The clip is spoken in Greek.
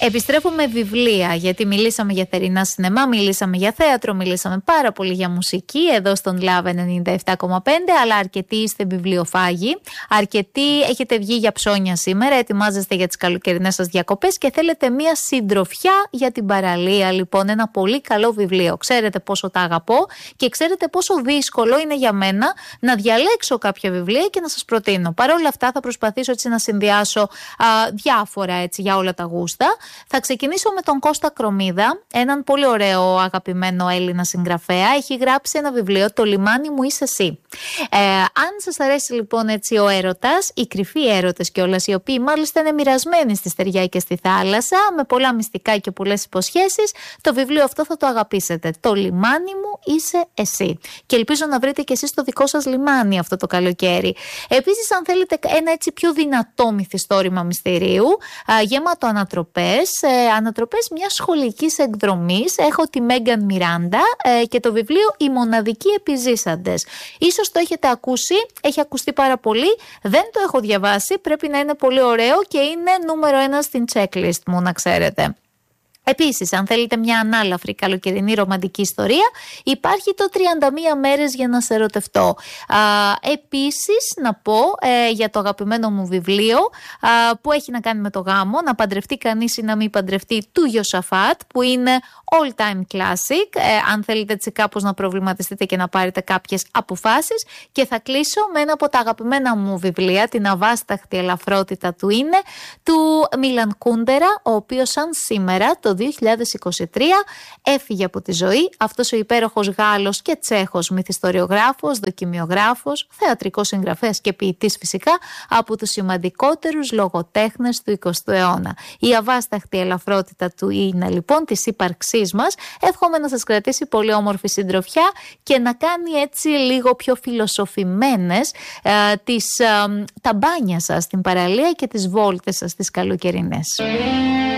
Επιστρέφουμε βιβλία, γιατί μιλήσαμε για θερινά σινεμά, μιλήσαμε για θέατρο, μιλήσαμε πάρα πολύ για μουσική εδώ στον Love 97,5, αλλά αρκετοί είστε βιβλιοφάγοι, αρκετοί έχετε βγει για ψώνια σήμερα, ετοιμάζεστε για τις καλοκαιρινές σας διακοπές και θέλετε μία συντροφιά για την παραλία. Λοιπόν, ένα πολύ καλό βιβλίο. Ξέρετε πόσο τα αγαπώ και ξέρετε πόσο δύσκολο είναι για μένα να διαλέξω κάποια βιβλία και να σας προτείνω. Παρ' όλα αυτά θα προσπαθήσω έτσι να συνδυάσω διάφορα έτσι για όλα τα γούστα. Θα ξεκινήσω με τον Κώστα Κρομίδα, έναν πολύ ωραίο αγαπημένο Έλληνα συγγραφέα. Έχει γράψει ένα βιβλίο, «Το λιμάνι μου είσαι εσύ». Αν σας αρέσει λοιπόν έτσι ο έρωτας, οι κρυφοί έρωτες κιόλας, οι οποίοι μάλιστα είναι μοιρασμένοι στη στεριά και στη θάλασσα, με πολλά μυστικά και πολλές υποσχέσεις, το βιβλίο αυτό θα το αγαπήσετε. «Το λιμάνι μου είσαι εσύ». Και ελπίζω να βρείτε κι εσείς το δικό σας λιμάνι αυτό το καλοκαίρι. Επίσης, αν θέλετε ένα έτσι πιο δυνατό μυθιστόρημα μυστηρίου, γέματο ανατροπές μιας σχολικής εκδρομής, έχω τη Μέγκαν Μιράντα και το βιβλίο «Οι μοναδικοί επιζήσαντες». Ίσως το έχετε ακούσει, έχει ακουστεί πάρα πολύ, δεν το έχω διαβάσει, πρέπει να είναι πολύ ωραίο και είναι νούμερο 1 στην checklist μου, να ξέρετε. Επίσης, αν θέλετε μια ανάλαφρη καλοκαιρινή ρομαντική ιστορία, υπάρχει το 31 μέρες για να σε ερωτευτώ. Επίσης, να πω για το αγαπημένο μου βιβλίο που έχει να κάνει με το γάμο, «Να παντρευτεί κανείς ή να μην παντρευτεί», του Ιωσαφάτ, που είναι all time classic, αν θέλετε έτσι κάπως να προβληματιστείτε και να πάρετε κάποιες αποφάσεις. Και θα κλείσω με ένα από τα αγαπημένα μου βιβλία, «Την αβάσταχτη ελαφρότητα του είναι», του Μίλαν Κούντερα, ο οποίος σαν σήμερα το 2023 έφυγε από τη ζωή, αυτός ο υπέροχος Γάλλος και Τσέχος μυθιστοριογράφος, δοκιμιογράφος, θεατρικός συγγραφέας και ποιητής φυσικά, από τους σημαντικότερους λογοτέχνες του 20ου αιώνα. Η αβάσταχτη ελαφρότητα του είναι λοιπόν της ύπαρξής μας. Εύχομαι να σας κρατήσει πολύ όμορφη συντροφιά και να κάνει έτσι λίγο πιο φιλοσοφημένες τα μπάνια σας στην παραλία και τις βόλτες σας τις καλοκαιρινές.